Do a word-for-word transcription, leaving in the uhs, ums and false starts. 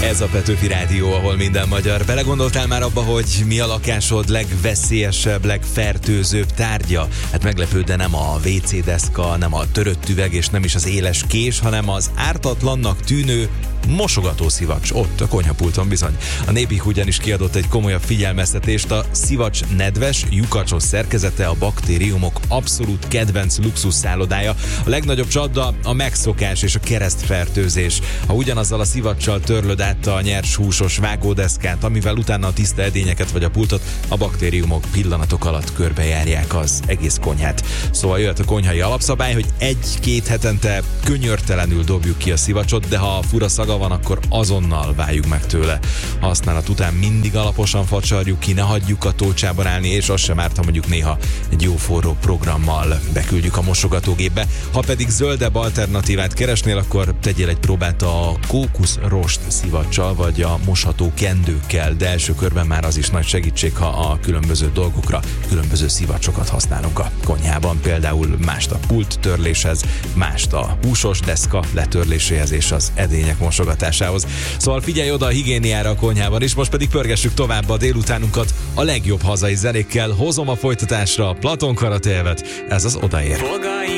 Ez a Petőfi Rádió, ahol minden magyar. Belegondoltál már abba, hogy mi a lakásod legveszélyesebb, legfertőzőbb tárgya? Hát meglepő, de nem a vé cé deszka, nem a törött üveg és nem is az éles kés, hanem az ártatlannak tűnő mosogatószivacs. Ott a konyhapulton bizony. A Népik ugyanis kiadott egy komolyabb figyelmeztetést. A szivacs nedves, lyukacsos szerkezete a baktériumok abszolút kedvenc luxusszállodája. A legnagyobb csapda a megszokás és a keresztfertőzés. Ha ugyanazzal a szivacsal törlöd át a nyers húsos vágódeszkát, amivel utána a tiszta edényeket vagy a pultot, a baktériumok pillanatok alatt körbejárják az egész konyhát. Szóval jöhet a konyhai alapszabály, hogy egy-két hetente könyörtelenül dobjuk ki a szivacsot, de ha fura szaga van, akkor azonnal váljuk meg tőle. Használat után mindig alaposan facsarjuk ki, ne hagyjuk a tócsában állni, és az sem árt, ha mondjuk néha egy jó forró programmal beküldjük a mosogatógépbe. Ha pedig zöldebb alternatívát keresnél, akkor tegyél egy próbát a kókuszrost szivacsal, vagy a mosható kendőkkel, de első körben már az is nagy segítség, ha a különböző dolgokra különböző szivacsokat használunk a konyhában. Például mást a pult törléshez, mást a húsos deszka letörléséhez és az edények mosogatásához. Szóval figyelj oda a higiéniára a konyhában is, most pedig pörgessük tovább a délutánunkat a legjobb hazai zenékkel. Hozom a folytatásra a Platon Karateevet, ez az Odaér.